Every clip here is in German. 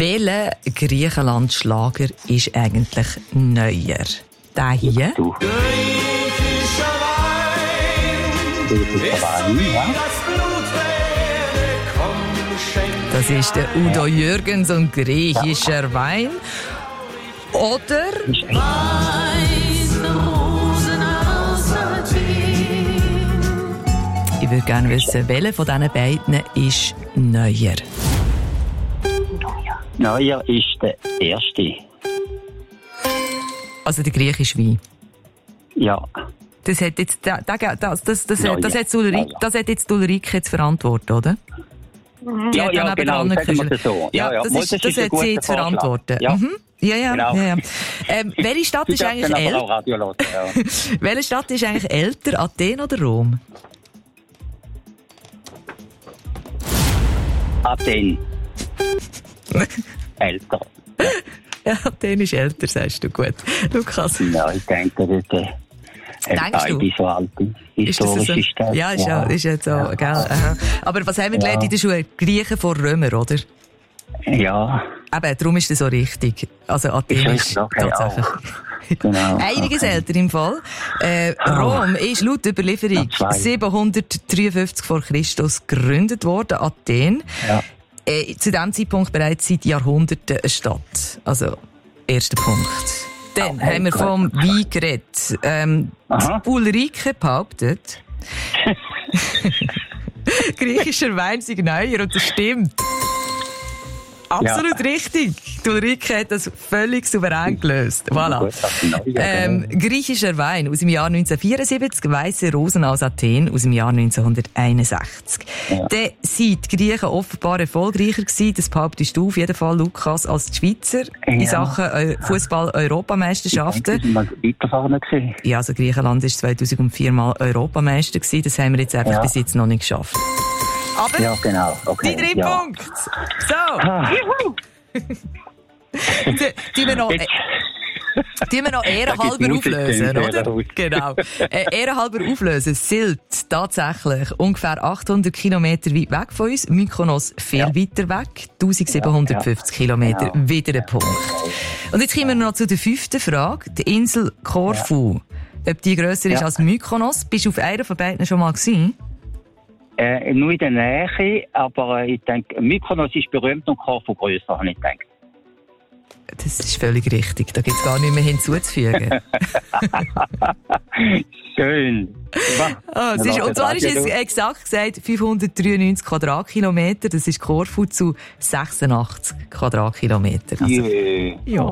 Welcher Griechenland-Schlager ist eigentlich neuer? Der hier? Griechischer Wein, Ja. Das ist der Udo Jürgens und griechischer Wein. Oder ich würde gerne wissen, welcher von diesen beiden ist neuer? Neuer ist der erste. Also der griechische Wein. Ja. Das hat jetzt, das hat jetzt Ulrike jetzt verantwortet, oder? Ja, genau, sagen wir es so. Das hat sie jetzt verantwortet. Ja. Mhm. Ja. Genau. Ja. Welche Stadt ist eigentlich älter? Ja. Welche Stadt ist eigentlich älter, Athen oder Rom? Athen. Älter. Ja, Athen ist älter, sagst du. Gut. Lukas. Ja, ich denke, das Denkst du? so alte historische Stadt. Ja, ist ja so, gell? Aha. Aber was haben wir gelernt in der Schule? Griechen vor Römer, oder? Ja. Eben, darum ist das so richtig. Also Athen ist tatsächlich Genau. einiges älter im Fall. Rom ist laut Überlieferung 753 vor Christus gegründet worden, Athen. Ja. Zu diesem Zeitpunkt bereits seit Jahrhunderten eine Stadt. Also, erster Punkt. Dann haben wir vom Wein geredet. Ulrike behauptet, griechischer Wein sei neuer, und das stimmt. Absolut richtig. Die Ulrike hat das völlig souverän gelöst. Voilà. Griechischer Wein aus dem Jahr 1974, Weisse Rosen aus Athen aus dem Jahr 1961. Ja. Dann sind die Griechen offenbar erfolgreicher gewesen. Das behauptest du auf jeden Fall, Lukas, als die Schweizer in Sachen Fußball-Europameisterschaften. Weiterfahren gewesen. Ja, also Griechenland ist 2004 mal Europameister gewesen. Das haben wir jetzt einfach bis jetzt noch nicht geschafft. Aber ja, genau. Okay. die 3 Punkte. So. Die wir noch ehrenhalber auflösen, oder? Genau. Ehrenhalber auflösen. Sylt tatsächlich ungefähr 800 Kilometer weit weg von uns. Mykonos viel weiter weg. 1750 Kilometer. Wieder ein Punkt. Und jetzt kommen wir noch zu der 5. Frage. Die Insel Korfu. Ob die grösser ist als Mykonos? Bist du auf einer von beiden schon mal gewesen? Nur in der Nähe, aber ich denke, Mykonos ist berühmt und Korfu grösser, habe ich gedacht. Das ist völlig richtig. Da gibt es gar nicht mehr hinzuzufügen. Schön. Und zwar ist es exakt gesagt 593 Quadratkilometer. Das ist Korfu zu 86 Quadratkilometer. Also, ja.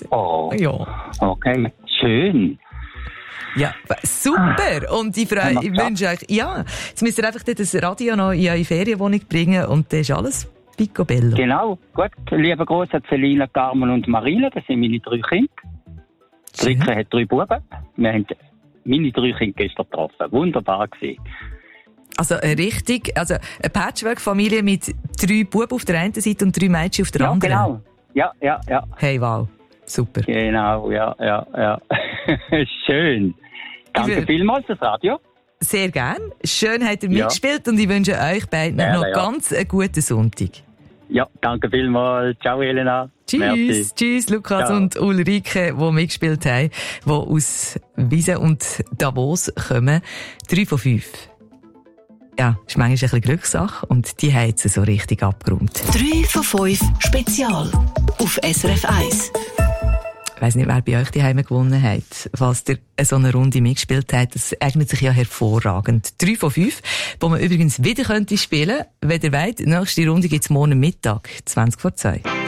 Okay, schön. Ja, super. Und ich wünsche euch, jetzt müsst ihr einfach das Radio noch in eure Ferienwohnung bringen und dann ist alles picobello. Genau, gut. Lieber Gruß an Selina, Carmen und Marina, das sind meine 3 Kinder. Die Rike hat 3 Buben. Wir haben meine 3 Kinder gestern getroffen. Wunderbar gewesen. Also eine Patchwork-Familie mit 3 Buben auf der einen Seite und 3 Mädchen auf der anderen. Genau. Ja. Hey, wow. Super. Genau, ja. Schön. Danke vielmals fürs Radio. Sehr gern. Schön habt ihr mitgespielt und ich wünsche euch beiden noch ganz einen guten Sonntag. Ja, danke vielmals. Ciao, Elena. Tschüss, Lukas und Ulrike, die mitgespielt haben, die aus Wiesen und Davos kommen. 3 von 5. Ja, ist manchmal ein bisschen Glückssache und die haben es so richtig abgeräumt. 3 von 5 Spezial auf SRF 1. Ich weiss nicht, wer bei euch daheim gewonnen hat. Falls ihr so eine Runde mitgespielt habt, das eignet sich ja hervorragend. 3 von 5, wo man übrigens wieder spielen könnte, wenn ihr wollt. Die nächste Runde gibt's morgen Mittag, 20 vor 2.